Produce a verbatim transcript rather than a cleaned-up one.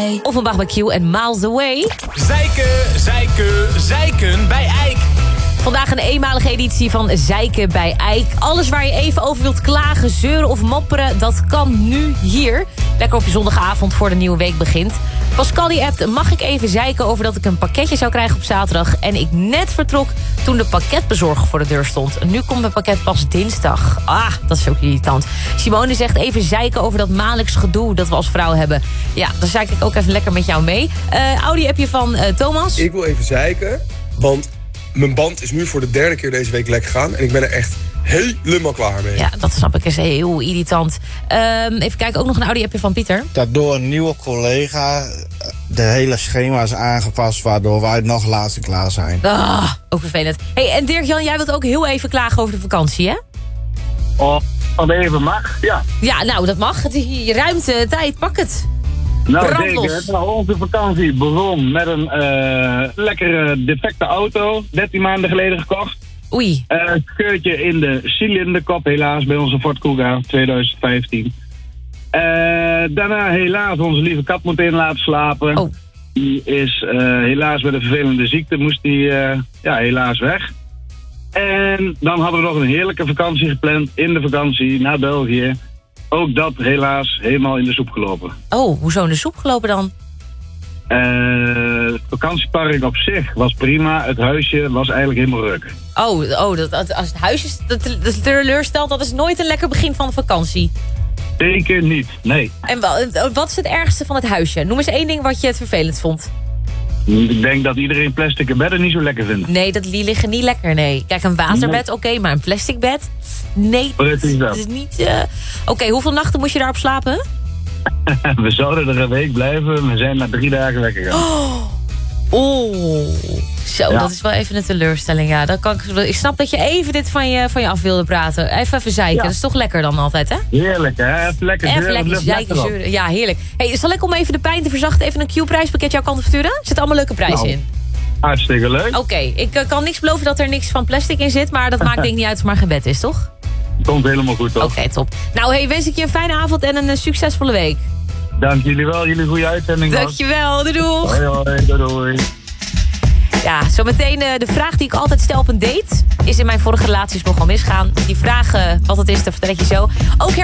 away. Of een barbecue en miles away. Zeiken, zeiken, zeiken bij Eik. Vandaag een eenmalige editie van Zeiken bij Eik. Alles waar je even over wilt klagen, zeuren of mopperen, dat kan nu hier. Lekker op je zondagavond voor de nieuwe week begint. Pascal die appt, mag ik even zeiken over dat ik een pakketje zou krijgen op zaterdag... en ik net vertrok toen de pakketbezorger voor de deur stond. En nu komt mijn pakket pas dinsdag. Ah, dat is ook irritant. Simone zegt even zeiken over dat maandelijks gedoe dat we als vrouw hebben. Ja, dan zeik ik ook even lekker met jou mee. Uh, Audi-appje van uh, Thomas. Ik wil even zeiken, want mijn band is nu voor de derde keer deze week lek gegaan... en ik ben er echt helemaal klaar mee. Ja, dat snap ik, is heel irritant. Um, even kijken, ook nog een Audi-appje van Pieter. Dat door een nieuwe collega de hele schema is aangepast... waardoor wij nog later klaar zijn. Ah, ook vervelend. Hey, en Dirk-Jan, jij wilt ook heel even klagen over de vakantie, hè? Oh, als het even mag, ja. Ja, nou, dat mag. Het is hier ruimte, tijd, pak het. Nou, Brandlos. zeker. Nou, onze vakantie begon met een uh, lekkere defecte auto. dertien maanden geleden gekocht. Oei. Uh, scheurtje in de cilinderkop helaas bij onze Ford Kuga twintig vijftien. Uh, daarna helaas onze lieve kat moeten in laten slapen. Oh. Die is uh, helaas met een vervelende ziekte, moest die uh, ja, helaas weg. En dan hadden we nog een heerlijke vakantie gepland in de vakantie naar België. Ook dat helaas helemaal in de soep gelopen. Oh, hoezo in de soep gelopen dan? Uh, het vakantiepark op zich was prima. Het huisje was eigenlijk helemaal ruk. Oh, oh dat, dat, als het huisje dat, dat teleurstelt, dat is nooit een lekker begin van de vakantie. Zeker niet, nee. En wat is het ergste van het huisje? Noem eens één ding wat je het vervelend vond. Ik denk dat iedereen plastic bedden niet zo lekker vindt. Nee, dat, die liggen niet lekker, nee. Kijk, een waterbed, oké, okay, maar een plastic bed? Nee, dat is, dat is niet... Uh... Oké, okay, hoeveel nachten moest je daarop slapen? We zouden er een week blijven. We zijn na drie dagen weggegaan. Oh, oh. Zo, ja. Dat is wel even een teleurstelling. Ja, dan kan ik, ik snap dat je even dit van je, van je af wilde praten. Even even zeiken. Ja. Dat is toch lekker dan altijd, hè? Heerlijk, hè? Even lekker even zeuren. Lekker zeiken, zeuren. Ja, heerlijk. Hey, zal ik om even de pijn te verzachten even een Q-prijspakket jouw kant op sturen? Er zitten allemaal leuke prijzen nou, in. Hartstikke leuk. Oké, okay, ik uh, kan niks beloven dat er niks van plastic in zit. Maar dat maakt denk ik niet uit als maar geen bed is, toch? Komt helemaal goed, toch? Oké, okay, top. Nou, hey, wens ik je een fijne avond en een uh, succesvolle week. Dank jullie wel. Jullie goede uitzending. Dankjewel. Doei doei. Hoi hoi. Doei doei. Ja, zometeen uh, de vraag die ik altijd stel op een date. Is in mijn vorige relaties nogal misgaan. Die vraag uh, wat het is, dat vertel ik je zo. Ook